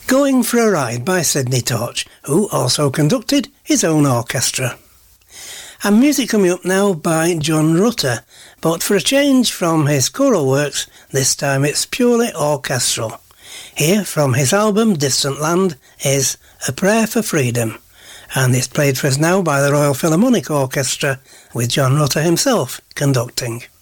Going for a Ride by Sidney Torch, who also conducted his own orchestra. And music coming up now by John Rutter, but for a change from his choral works, this time it's purely orchestral. Here, from his album Distant Land, is A Prayer for Freedom, and it's played for us now by the Royal Philharmonic Orchestra, with John Rutter himself conducting.